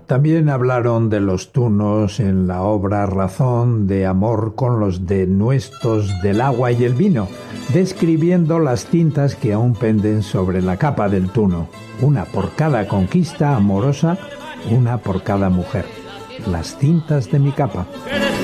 También hablaron de los tunos en la obra Razón de amor con los denuestos del agua y el vino, describiendo las tintas que aún penden sobre la capa del tuno, una por cada conquista amorosa, una por cada mujer. Las tintas de mi capa.